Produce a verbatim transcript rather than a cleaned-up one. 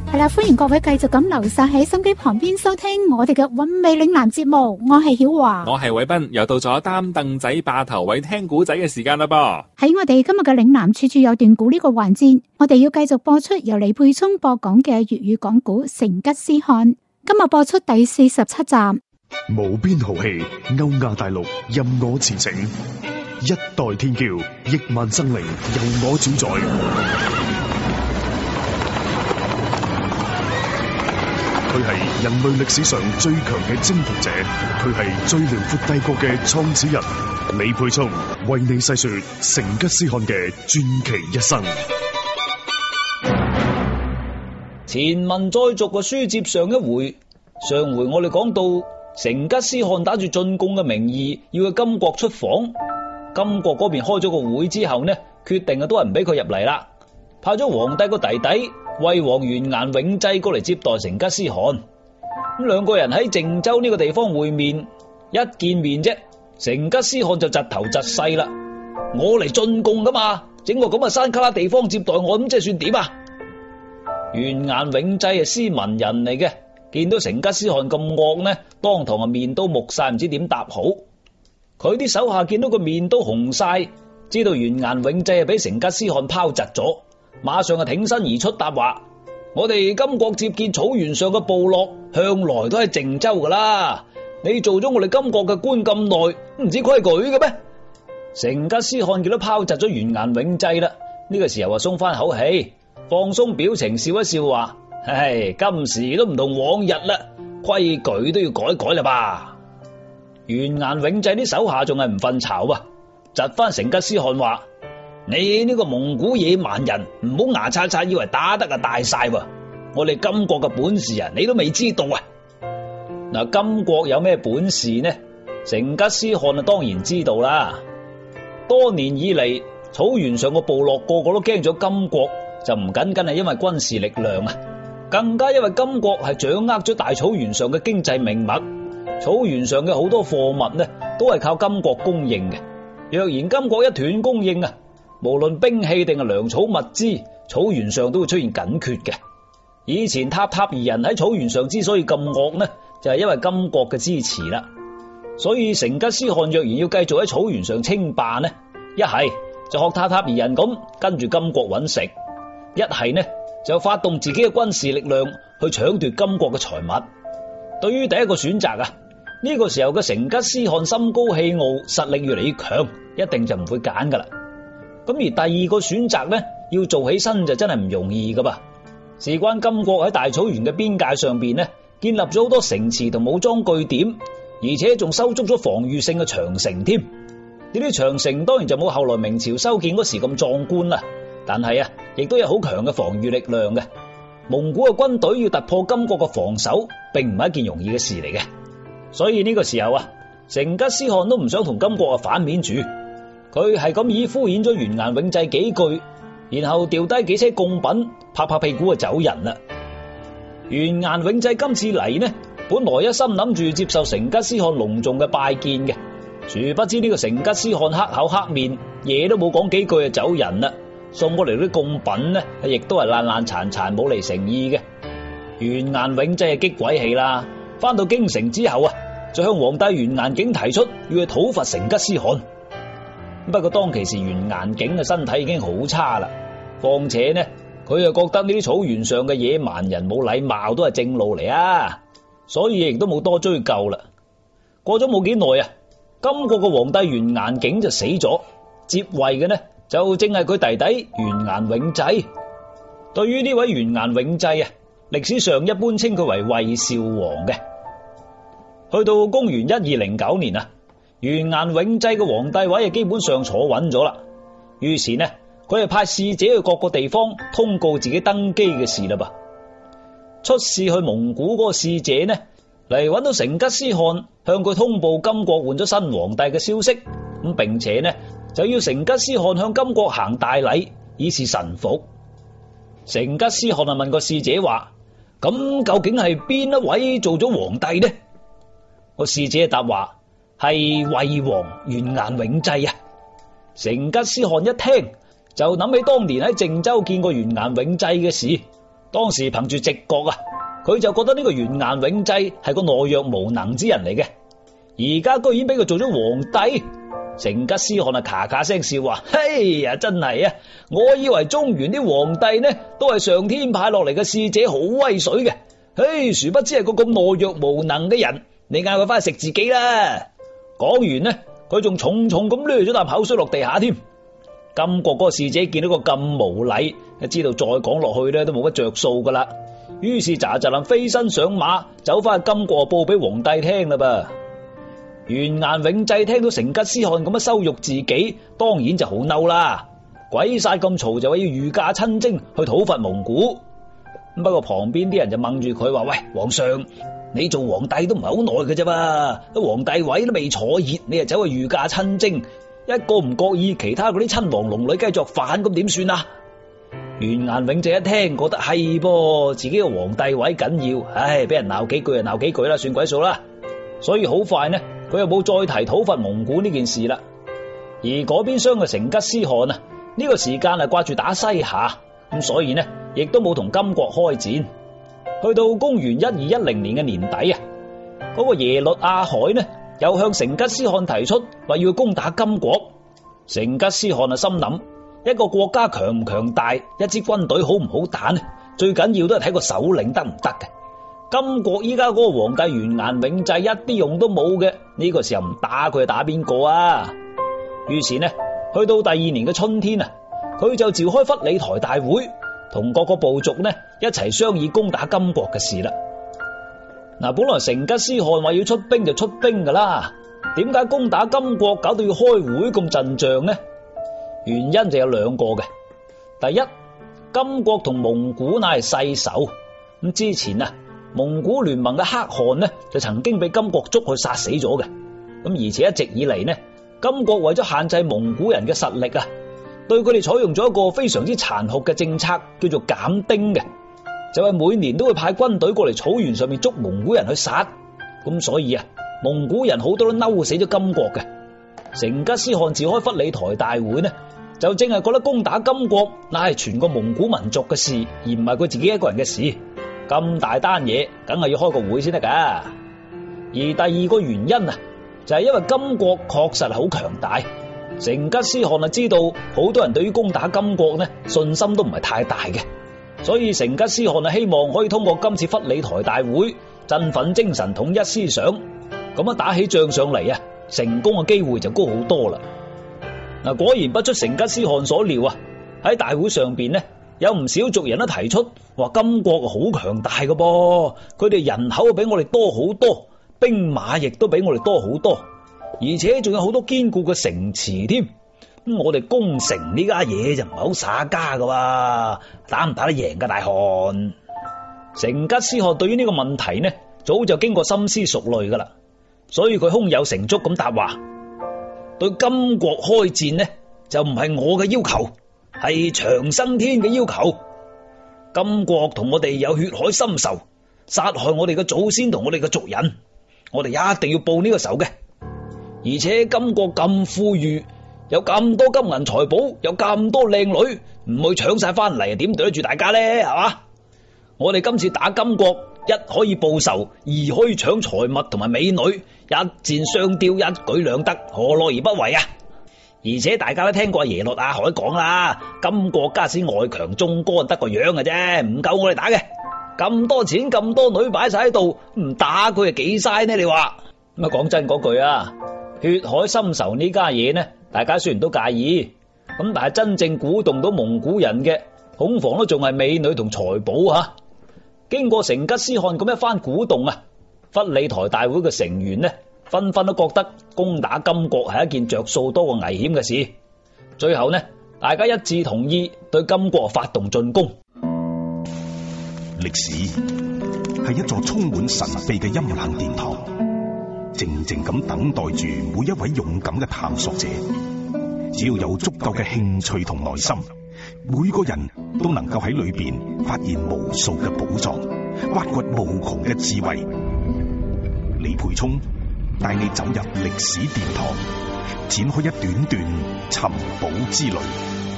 係啦，歡迎各位繼續咁留晒喺心機旁邊收聽我哋嘅韻味嶺南節目，我係曉華， 我係偉斌，又到咗擔凳仔霸頭位聽古仔嘅時間啦噃。 喺我哋今日嘅嶺南處處有段古呢個環節，我哋要繼續播出由李佩聰播講嘅粵語講古《成吉思汗》，今日播出第四十七集。 無邊豪氣，歐亞大陸任我馳騁，一代天驕，億萬生靈由我主宰。佢係人類歷史上最強嘅征服者，佢係最遼闊帝國嘅創始人。李佩聰為你細說成吉思汗嘅傳奇一生。 前文再續嘅書接上一回，上回我哋講到成吉思汗打住進貢嘅名義要去金國出訪，金國嗰邊開咗個會之後呢，決定啊都係唔俾佢入嚟啦，派咗皇帝個弟弟魏王完顏永濟過嚟接待成吉思汗。咁兩個人喺靖州呢個地方會面，一見面啫，成吉思汗就窒頭窒勢啦。我嚟進貢噶嘛，整個咁嘅山卡拉地方接待我，咁即係算點啊？完顏永濟係斯文人嚟嘅，見到成吉思汗咁惡呢，當堂啊面都木晒，唔知點答好。佢啲手下見到個面都紅晒，知道完顏永濟係俾成吉思汗拋窒咗，馬上啊挺身而出答話：我哋金國接見草原上嘅部落，向來都係靖州噶啦。你做咗我哋金國嘅官咁耐，唔知規矩嘅咩？成吉思汗見到拋窒咗完顏永濟啦，呢個時候啊鬆翻口氣，放鬆表情笑一笑話：唉，今時都唔同往日啦，規矩都要改改啦吧。完顏永濟啲手下仲係唔瞓巢啊，窒翻成吉思汗話：你呢個蒙古野蠻人，唔好牙擦擦以為打得啊大晒喎！我哋金國嘅本事啊，你都未知道啊！嗱，金國有咩本事呢？成吉思汗啊，當然知道啦。多年以嚟，草原上個部落個個都驚咗金國，就唔僅僅係因為軍事力量啊，更加因為金國係掌握咗大草原上嘅經濟命脈。草原上嘅好多貨物呢，都係靠金國供應嘅。若然金國一斷供應啊，無論兵器定係糧草物資，草原上都會出現緊缺嘅。以前塔塔爾人喺草原上之所以咁惡呢，就係因為金國嘅支持啦。所以成吉思汗若然要繼續喺草原上稱霸呢，一係就學塔塔爾人咁跟住金國揾食，一係呢就發動自己嘅軍事力量去搶奪金國嘅財物。對於第一個選擇啊，呢個時候嘅成吉思汗心高氣傲，實力越嚟越強，一定就唔會揀噶啦。咁而第二個選擇呢，要做起身就真係唔容易噶噃。事關金國喺大草原嘅邊界上邊呢，建立咗好多城池同武裝據點，而且仲修築咗防禦性嘅長城添。呢啲長城當然就冇後來明朝修建嗰時咁壯觀啦，但係啊，亦都有好強嘅防禦力量嘅。蒙古嘅軍隊要突破金國嘅防守，並唔係一件容易嘅事嚟嘅。所以呢個時候啊，成吉思汗都唔想同金國啊反面住，佢係咁以敷衍咗完顏永濟幾句，然後掉低幾車貢品，拍拍屁股就走人啦。完顏永濟今次嚟呢，本來一心諗住接受成吉思汗隆重嘅拜見嘅，殊不知呢個成吉思汗黑口黑面，嘢都冇講幾句就走人啦。送過嚟啲貢品呢，亦都係爛爛殘殘，冇嚟誠意嘅。完顏永濟係激鬼氣啦，翻到京城之後啊，就向皇帝完顏景提出要去討伐成吉思汗。不過當其時完顏景嘅身體已經好差啦，況且呢，佢又覺得呢啲草原上嘅野蠻人冇禮貌都係正路嚟啊，所以亦都冇多追究啦。過咗冇幾耐啊，金國嘅皇帝完顏景就死咗，接位嘅呢就正係佢弟弟完顏永濟。對於呢位完顏永濟啊，歷史上一般稱佢為魏少王嘅。去到公元一二零九年啊，完顏永濟嘅皇帝位啊基本上坐穩咗啦。於是呢，佢係派使者去各個地方通告自己登基嘅事啦噃。出使去蒙古嗰個使者呢，嚟揾到成吉思汗，向佢通報金國換咗新皇帝嘅消息，咁並且呢就要成吉思汗向金國行大禮，以示臣服。成吉思汗啊問個使者話：咁究竟係邊一位做咗皇帝呢？個使者答話：係魏王完顏永濟啊。成吉思汗一聽就諗起當年喺靖州見過完顏永濟嘅事， 當時憑住直覺啊，佢就覺得呢個完顏永濟係個懦弱無能之人嚟嘅，而家居然俾佢做咗皇帝。成吉思汗啊，咔咔聲笑話：嘿呀，真係啊！我以為中原啲皇帝呢都係上天派落嚟嘅使者，好威水嘅。嘿，殊不知係個咁懦弱無能嘅人。你嗌佢翻去食自己啦！講完呢，佢仲重重咁掠咗啖口水落地下添。金國嗰個使者見到個咁無禮，知道再講落去咧都冇乜着數噶啦，於是喳喳林飛身上馬，走翻去金國報俾皇帝聽啦噃。完顏永濟聽到成吉思汗咁樣羞辱自己，當然就好嬲啦，鬼殺咁嘈就話要御駕親征去討伐蒙古。不過旁邊啲人就掹住佢話：喂，皇上，你做皇帝都唔係好耐嘅啫嘛，皇帝位都未坐熱，你就走去御駕親征，一個唔覺意，其他嗰啲親王龍女繼續反，咁點算啊？完顏永濟一聽，覺得係噃，自己個皇帝位緊要，唉，俾人鬧幾句就鬧幾句啦，算鬼數啦。所以好快呢，佢又冇再提討伐蒙古呢件事啦。而嗰邊廂嘅成吉思汗啊，呢個時間係掛住打西夏，咁所以呢，亦都冇同金國開戰。去到公元一二一零年嘅年底啊，嗰個耶律阿海呢，又向成吉思汗提出話要攻打金國。成吉思汗啊心諗，一個國家強唔強大，一支軍隊好唔好打呢？最緊要都係睇個首領得唔得嘅。金國依家嗰個皇帝完顏永濟一啲用都冇嘅，呢個時候唔打佢，打邊個啊？於是呢，去到第二年嘅春天啊，佢就召開弗里台大會，同各個部族呢一齊商議攻打金國嘅事啦。嗱，本來成吉思汗話要出兵就出兵噶啦，點解攻打金國搞到要開會咁陣仗呢？原因就有兩個嘅。第一，金國同蒙古乃係世仇，咁之前啊，蒙古聯盟嘅可汗呢就曾經被金國捉去殺死咗嘅，咁而且一直以嚟呢，金國為咗限制蒙古人嘅實力啊，對佢哋採用咗一個非常之殘酷嘅政策，叫做減丁嘅，就係每年都會派軍隊過嚟草原上面捉蒙古人去殺，咁所以啊，蒙古人好多都嬲死咗金國嘅。成吉思汗召開弗里台大會呢，就正係覺得攻打金國乃係全個蒙古民族嘅事，而唔係佢自己一個人嘅事。咁大單嘢，梗係要開個會先得噶。而第二個原因啊，就係因為金國確實係好強大，成吉思汗啊知道好多人對於攻打金國呢信心都唔係太大嘅，所以成吉思汗啊希望可以通過今次弗里台大會振奮精神、統一思想，咁樣打起仗上嚟啊，成功嘅機會就高好多啦。嗱，果然不出成吉思汗所料啊，喺大會上邊呢，有唔少族人都提出話金國好強大嘅噃，佢哋人口比我哋多好多，兵馬亦都比我哋多好多，而且仲有好多堅固嘅城池添。咁我哋攻城呢家嘢就唔係好耍家噶喎，打唔打得贏噶大汗？成吉思汗對於呢個問題呢，早就經過深思熟慮噶啦，所以佢胸有成竹咁答話：對金國開戰呢，就唔係我嘅要求，係長生天嘅要求。金國同我哋有血海深仇，殺害我哋嘅祖先同我哋嘅族人，我哋一定要報呢個仇嘅。而且金國咁富裕，有咁多金銀財寶，有咁多靚女，唔去搶晒翻嚟，點對得住大家呢？係嘛？我哋今次打金國，一可以報仇，二可以搶財物同埋美女，一箭雙雕，一舉兩得，何樂而不為啊？而且大家都聽過耶律阿海講啦，金國家使外強中乾，得個樣嘅啫，唔夠我哋打嘅。咁多錢咁多女擺晒喺度，唔打佢係幾嘥呢？你話咁啊？講真嗰句啊，血海深仇呢家嘢呢，大家雖然都介意，咁但係真正鼓動到蒙古人嘅，恐防都仲係美女同財寶吓。經過成吉思汗咁一番鼓動啊，弗里台大會嘅成員呢，紛紛都覺得攻打金國係一件着數多過危險嘅事。最後呢，大家一致同意對金國發動進攻。 歷史係一座充滿神秘嘅陰冷殿堂，靜靜咁等待住每一位勇敢嘅探索者。只要有足夠嘅興趣同耐心，每個人都能夠喺裏邊發現無數嘅寶藏，挖掘無窮嘅智慧。李培聰帶你走入歷史殿堂，展開一段段尋寶之旅。